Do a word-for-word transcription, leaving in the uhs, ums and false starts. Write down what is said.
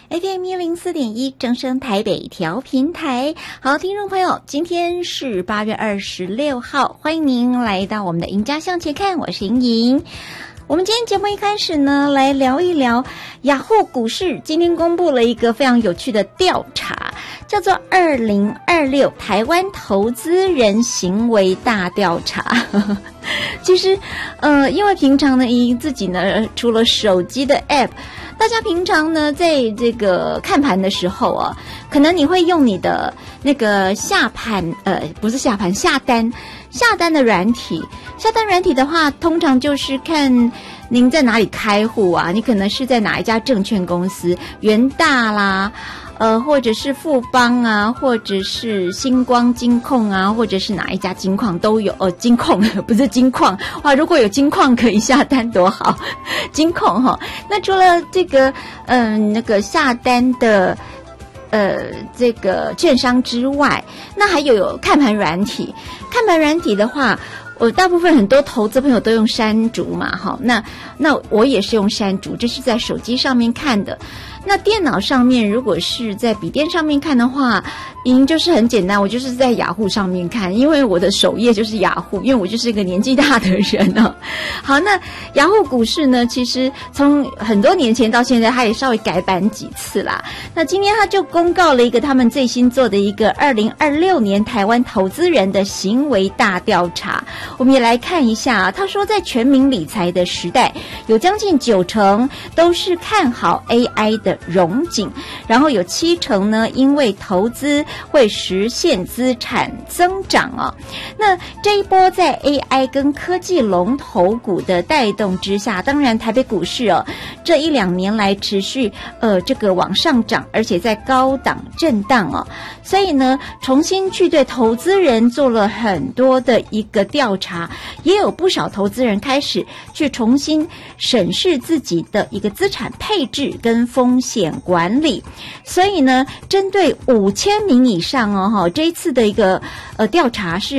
F M 一零四点一正声台北调频台。好，听众朋友，今天是八月二十六号，欢迎您来到我们的赢家向前看，我是莹莹。我们今天节目一开始呢，来聊一聊雅虎股市今天公布了一个非常有趣的调查，叫做二零二六台湾投资人行为大调查。其实呃，因为平常呢，以自己呢，除了手机的 app， 大家平常呢，在这个看盘的时候啊，可能你会用你的那个下盘，呃，不是下盘，下单，下单的软体。下单软体的话，通常就是看您在哪里开户啊，你可能是在哪一家证券公司，元大啦，呃，或者是富邦啊，或者是星光金控啊，或者是哪一家金矿都有。哦，金控不是金矿，哇，如果有金矿可以下单多好，金控哈。那除了这个，嗯、呃，那个下单的。呃，这个券商之外，那还有有看盘软体。看盘软体的话，我大部分很多投资朋友都用山竹嘛，哈，那那我也是用山竹，这是在手机上面看的。那电脑上面，如果是在笔电上面看的话，嗯，就是很简单，我就是在雅虎上面看，因为我的首页就是雅虎，因为我就是一个年纪大的人哦。好，那雅虎股市呢，其实从很多年前到现在，它也稍微改版几次啦。那今天它就公告了一个他们最新做的一个二零二六年台湾投资人的行为大调查，我们也来看一下啊。他说，在全民理财的时代，有将近九成都是看好 A I 的荣景，然后有七成呢，因为投资会实现资产增长啊。那这一波在 A I 跟科技龙头股的带动之下，当然台北股市哦，这一两年来持续呃这个往上涨，而且在高档震荡哦，所以呢，重新去对投资人做了很多的一个调查，也有不少投资人开始去重新审视自己的一个资产配置跟风险管理。所以呢，针对五千名以上哦，这一次的一个呃调查是